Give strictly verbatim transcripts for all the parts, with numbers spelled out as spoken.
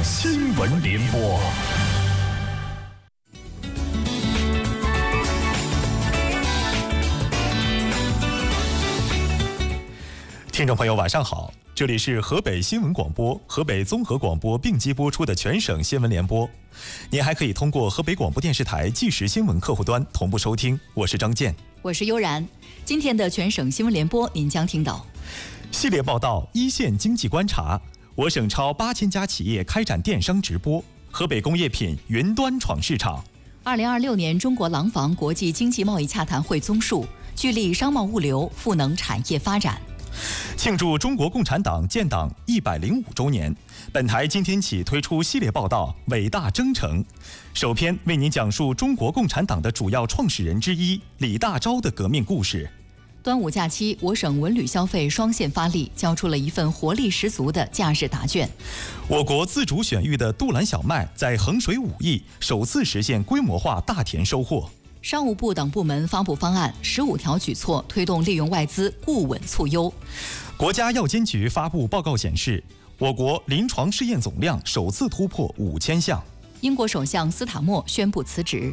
新闻联播。听众朋友，晚上好，这里是河北新闻广播、河北综合广播并机播出的全省新闻联播。您还可以通过河北广播电视台即时新闻客户端同步收听。我是张健， 我是悠然。今天的全省新闻联播，您将听到系列报道：一线经济观察，我省超八千家企业开展电商直播；河北工业品云端闯市场。 二零二六年中国廊坊国际经济贸易洽谈会综述，聚力商贸物流，赋能产业发展。 庆祝中国共产党建党一百零五周年，本台今天起推出系列报道《伟大征程》，首篇为您讲述中国共产党的主要创始人之一李大钊的革命故事。 端午假期，我省文旅消费双线发力，交出了一份活力十足的假日答卷。 我国自主选育的杜兰小麦在衡水武义首次实现规模化大田收获。 商务部等部门发布方案，十五条举措推动利用外资固稳促优。 国家药监局发布报告显示，我国临床试验总量首次突破五千项。 英国首相斯塔默宣布辞职。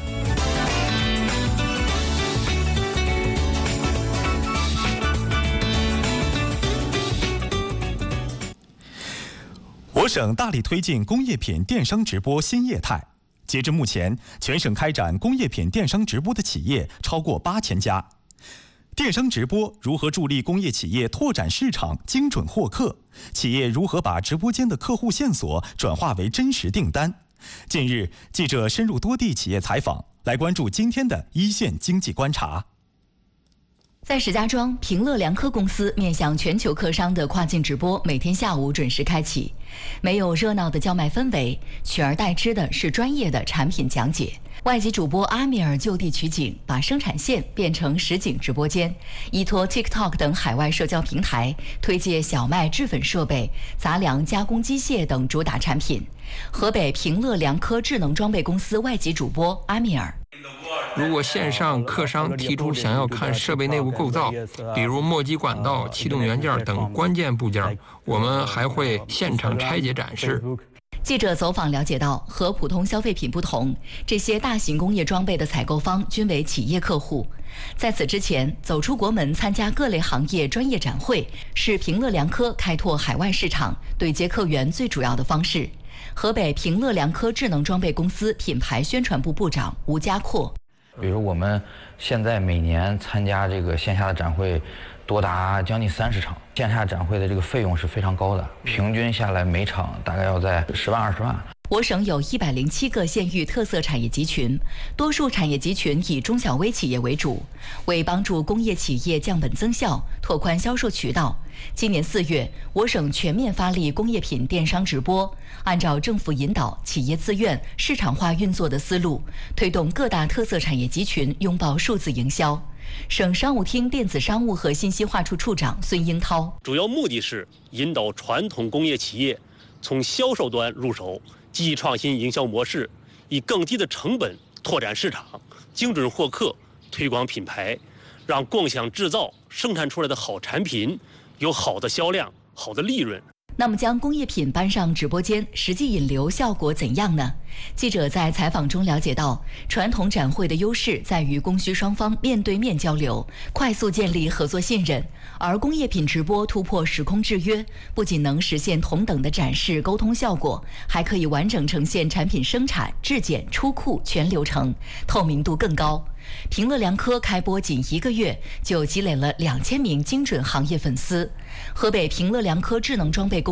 我省大力推进工业品电商直播新业态。截至目前，全省开展工业品电商直播的企业超过八千家。电商直播如何助力工业企业拓展市场、精准获客？企业如何把直播间的客户线索转化为真实订单？近日，记者深入多地企业采访，来关注今天的一线经济观察。 在石家庄，平乐良科公司面向全球客商的跨境直播每天下午准时开启，没有热闹的叫卖氛围，取而代之的是专业的产品讲解。外籍主播阿米尔就地取景，把生产线变成实景直播间，依托 TikTok 等海外社交平台，推介小麦制粉设备、杂粮加工机械等主打产品。河北平乐良科智能装备公司外籍主播阿米尔。 如果线上客商提出想要看设备内部构造，比如墨机管道、启动元件等关键部件，我们还会现场拆解展示。 记者走访了解到，和普通消费品不同，这些大型工业装备的采购方均为企业客户。在此之前，走出国门参加各类行业专业展会，是平乐良科开拓海外市场、对接客源最主要的方式。河北平乐良科智能装备公司品牌宣传部部长吴家阔。 比如我们现在每年参加这个线下的展会多达将近三十场，线下展会的这个费用是非常高的，平均下来每场大概要在十万二十万。 我省有一百零七个县域特色产业集群，多数产业集群以中小微企业为主。为帮助工业企业降本增效、拓宽销售渠道，今年四月，我省全面发力工业品电商直播，按照政府引导、企业自愿、市场化运作的思路，推动各大特色产业集群拥抱数字营销。省商务厅电子商务和信息化处处长孙英涛， 主要目的是引导传统工业企业从销售端入手，积极创新营销模式，以更低的成本拓展市场，精准获客，推广品牌，让共享制造生产出来的好产品有好的销量、好的利润。 那么将工业品搬上直播间，实际引流效果怎样呢？记者在采访中了解到，传统展会的优势在于供需双方面对面交流，快速建立合作信任，而工业品直播突破时空制约，不仅能实现同等的展示沟通效果，还可以完整呈现产品生产、质检、出库全流程，透明度更高。平乐良科开播仅一个月，就积累了两千名精准行业粉丝。河北平乐良科智能装备公